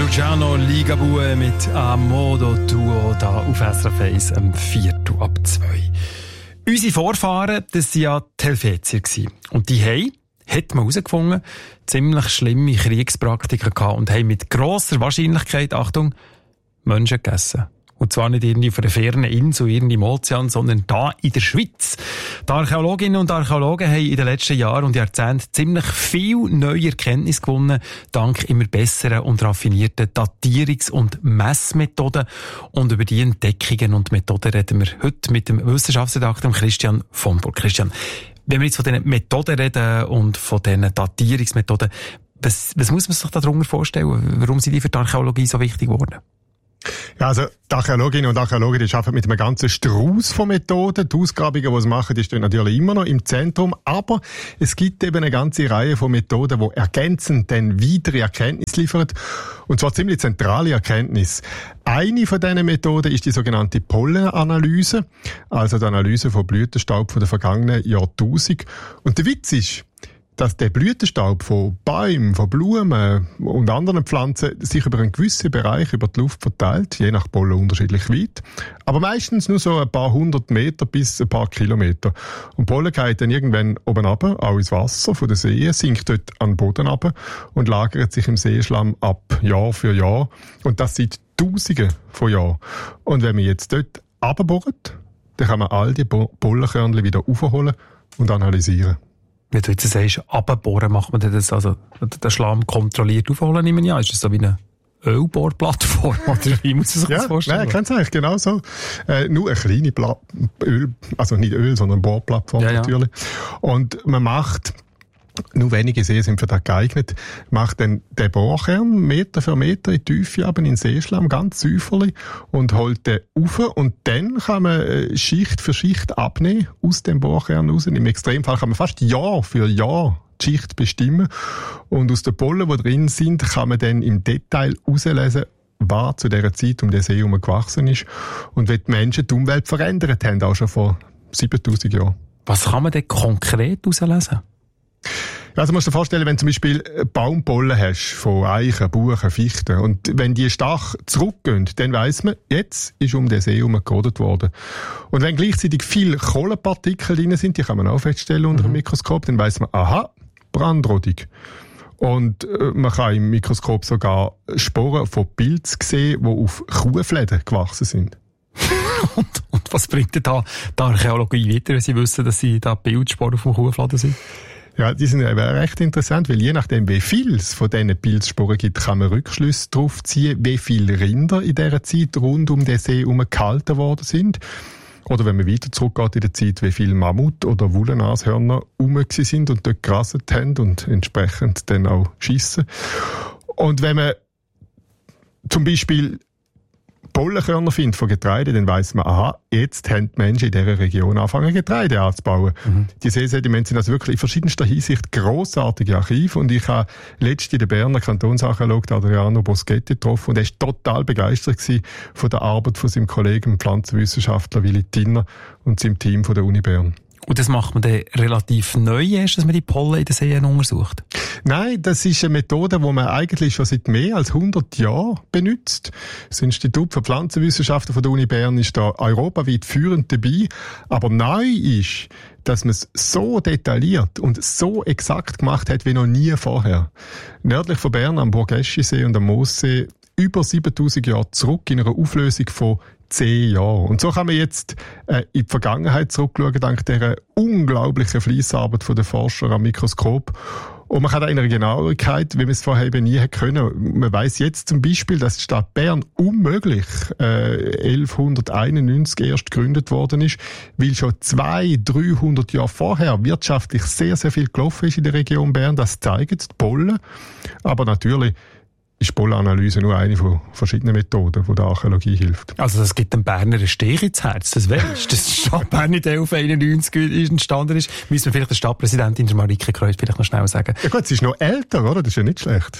Luciano Ligabue mit «A Modo Tuo» da auf SRF 1 am 1:04. Unsere Vorfahren, das waren ja die Helvetier. Und die haben, hat man herausgefunden, ziemlich schlimme Kriegspraktiken gehabt und haben mit grosser Wahrscheinlichkeit, Achtung, Menschen gegessen. Und zwar nicht irgendwie auf einer fernen Insel, irgendwie im Ozean, sondern da in der Schweiz. Die Archäologinnen und Archäologen haben in den letzten Jahren und Jahrzehnten ziemlich viel neue Erkenntnisse gewonnen, dank immer besseren und raffinierten Datierungs- und Messmethoden. Und über die Entdeckungen und Methoden reden wir heute mit dem Wissenschaftsredakteur Christian von Burg. Christian, wenn wir jetzt von diesen Methoden reden und von diesen Datierungsmethoden, was muss man sich darunter vorstellen? Warum sind die für die Archäologie so wichtig geworden? Ja, also die Archäologinnen und Archäologen, die arbeiten mit einem ganzen Strauß von Methoden. Die Ausgrabungen, die sie machen, die stehen natürlich immer noch im Zentrum. Aber es gibt eben eine ganze Reihe von Methoden, die ergänzend dann weitere Erkenntnisse liefern. Und zwar ziemlich zentrale Erkenntnisse. Eine von diesen Methoden ist die sogenannte Pollenanalyse. Also die Analyse von Blütenstaub von den vergangenen Jahrtausenden. Und der Witz ist, dass der Blütenstaub von Bäumen, von Blumen und anderen Pflanzen sich über einen gewissen Bereich über die Luft verteilt, je nach Pollen unterschiedlich weit, aber meistens nur so ein paar 100 Meter bis ein paar Kilometer. Und Pollen geht dann irgendwann oben runter, auch ins Wasser von den Seen, sinkt dort an den Boden runter und lagert sich im Seeschlamm ab, Jahr für Jahr. Und das seit Tausenden von Jahren. Und wenn man jetzt dort runterbohrt, dann kann man all die Pollenkörnchen wieder aufholen und analysieren. Wenn du jetzt sagst, abbohren, macht man das, also den Schlamm kontrolliert aufholen, nehme ich an? Ist das so wie eine Ölbohrplattform? Oder wie muss man sich das vorstellen? Ja, kannst du eigentlich genau so. Nur eine kleine Öl, also nicht Öl, sondern Bohrplattform natürlich. Und man macht, nur wenige Seen sind für das geeignet, macht dann den Bohrkern Meter für Meter in die Tiefe in den Seeschlamm, ganz säuferlich, und holt den rauf. Und dann kann man Schicht für Schicht abnehmen aus dem Bohrkern raus. Im Extremfall kann man fast Jahr für Jahr die Schicht bestimmen. Und aus den Pollen, die drin sind, kann man dann im Detail herauslesen, was zu dieser Zeit um den See herum gewachsen ist. Und wie die Menschen die Umwelt verändert haben, auch schon vor 7000 Jahren. Was kann man denn konkret herauslesen? Also musst du dir vorstellen, wenn du zum Beispiel Baumpollen hast von Eichen, Buchen, Fichten, und wenn die stark zurückgehen, dann weiss man, jetzt ist um den See herum gerodet worden. Und wenn gleichzeitig viele Kohlenpartikel drin sind, die kann man auch feststellen unter dem Mikroskop, dann weiss man, aha, Brandrodung. Und man kann im Mikroskop sogar Sporen von Pilzen sehen, die auf Kuhfläden gewachsen sind. Und was bringt denn da die Archäologie weiter, wenn sie wissen, dass sie da Pilzsporen auf dem Kuhfladen sind? Ja, die sind eben recht interessant, weil je nachdem, wie viel es von diesen Pilzsporen gibt, kann man Rückschlüsse darauf ziehen, wie viele Rinder in dieser Zeit rund um den See herum gehalten worden sind. Oder wenn man weiter zurückgeht in der Zeit, wie viele Mammut- oder Wollennashörner sind und dort gerasselt haben und entsprechend dann auch schiessen. Und wenn man zum Beispiel Pollenkörner findet von Getreide, dann weiss man, aha, jetzt haben die Menschen in dieser Region angefangen, Getreide anzubauen. Die Seesedimente sind also wirklich in verschiedenster Hinsicht grossartige Archive, und ich habe letztens den Berner Kantonsarchäologen Adriano Boschetti getroffen, und er war total begeistert von der Arbeit von seinem Kollegen Pflanzenwissenschaftler Willi Tinner und seinem Team von der Uni Bern. Und das macht man dann relativ neu erst, dass man die Pollen in den Seen untersucht? Nein, das ist eine Methode, die man eigentlich schon seit mehr als 100 Jahren benutzt. Das Institut für Pflanzenwissenschaften von der Uni Bern ist da europaweit führend dabei. Aber neu ist, dass man es so detailliert und so exakt gemacht hat wie noch nie vorher. Nördlich von Bern am Burgeschisee und am Moossee über 7000 Jahre zurück in einer Auflösung von 10 Jahren. Und so kann man jetzt in die Vergangenheit zurückschauen, dank dieser unglaublichen Fleissarbeit der Forscher am Mikroskop. Und man kann da in einer Genauigkeit, wie man es vorher eben nie hätte können. Man weiss jetzt zum Beispiel, dass die Stadt Bern unmöglich 1191 erst gegründet worden ist, weil schon 200-300 Jahre vorher wirtschaftlich sehr, sehr viel gelaufen ist in der Region Bern. Das zeigen die Pollen. Aber natürlich ist Pollenanalyse nur eine von verschiedenen Methoden, die der Archäologie hilft. Also das gibt dem Berner einen Stich ins Herz, das weisst. Dass die Stadt Bern in 1191 entstanden ist, müssen wir vielleicht der Stadtpräsidentin Marike Kreuz vielleicht noch schnell sagen. Ja gut, sie ist noch älter, oder? Das ist ja nicht schlecht.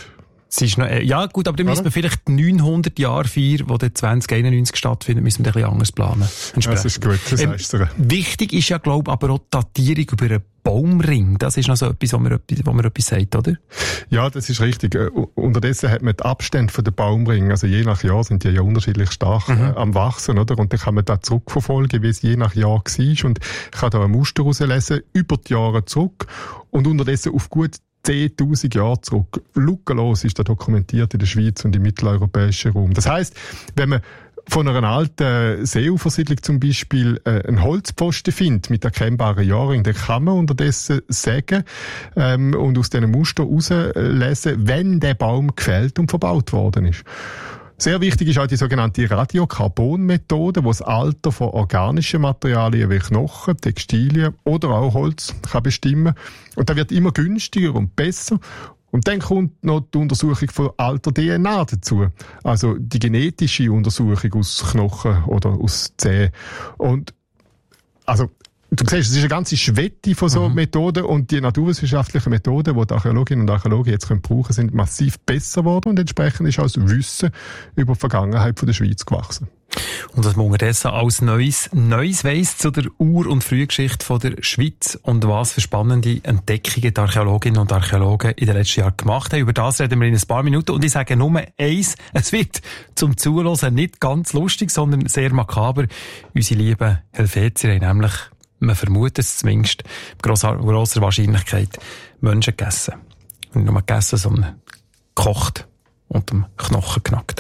Ja, gut, aber dann müssen wir vielleicht 900 Jahre feiern, die dann 2091 stattfinden, müssen wir ein bisschen anders planen. Das ist gut, das heißt wichtig ist ja, glaube ich, aber auch die Datierung über einen Baumring. Das ist noch so etwas, wo man etwas sagt, oder? Ja, das ist richtig. Unterdessen hat man die Abstände von den Baumringen, also je nach Jahr sind die ja unterschiedlich stark am Wachsen, oder? Und dann kann man da zurückverfolgen, wie es je nach Jahr war und kann da ein Muster herauslesen, über die Jahre zurück und unterdessen auf gut 10.000 Jahre zurück. Lückenlos ist da dokumentiert in der Schweiz und im mitteleuropäischen Raum. Das heisst, wenn man von einer alten Seeufersiedlung zum Beispiel einen Holzpfosten findet mit erkennbaren Jahren, dann kann man unterdessen sagen und aus diesen Mustern herauslesen, wenn der Baum gefällt und verbaut worden ist. Sehr wichtig ist auch die sogenannte Radiokarbon-Methode, wo das Alter von organischen Materialien wie Knochen, Textilien oder auch Holz kann bestimmen. Und das wird immer günstiger und besser. Und dann kommt noch die Untersuchung von alter DNA dazu. Also die genetische Untersuchung aus Knochen oder aus Zähnen. Und also du siehst, es ist eine ganze Schwette von so Methoden und die naturwissenschaftlichen Methoden, die die Archäologinnen und Archäologen jetzt brauchen können, sind massiv besser geworden und entsprechend ist auch das Wissen über die Vergangenheit von der Schweiz gewachsen. Und was man unterdessen als Neues weiss zu der Ur- und Frühgeschichte von der Schweiz und was für spannende Entdeckungen die Archäologinnen und Archäologen in den letzten Jahren gemacht haben. Über das reden wir in ein paar Minuten und ich sage nur eins, es wird zum Zuhören nicht ganz lustig, sondern sehr makaber. Unsere lieben Helvetier haben nämlich, man vermutet es zumindest, mit grosser Wahrscheinlichkeit Menschen gegessen. Und nicht nur gegessen, sondern gekocht und dem Knochen genackt.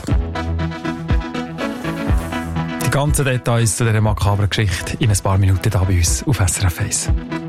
Die ganzen Details zu dieser makabren Geschichte in ein paar Minuten da bei uns auf SRF 1.